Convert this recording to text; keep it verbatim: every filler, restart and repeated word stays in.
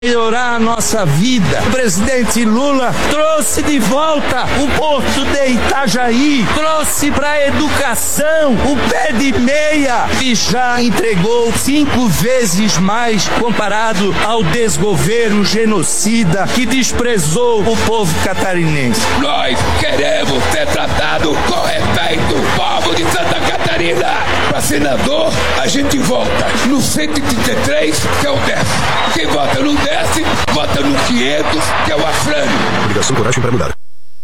melhorar a nossa vida. O presidente Lula trouxe de volta o Porto de Itajaí, trouxe para a educação o pé de meia, que já entregou cinco vezes mais comparado ao desgoverno genocida que desprezou o povo catarinense. Nós queremos ser tratados com respeito, povo de Santa Catarina. Para senador, a gente vota no cento e trinta e três, que é o décimo. Quem vota no décimo, vota no quinhentos, que é o Afrânio. Ligação Coragem para Mudar.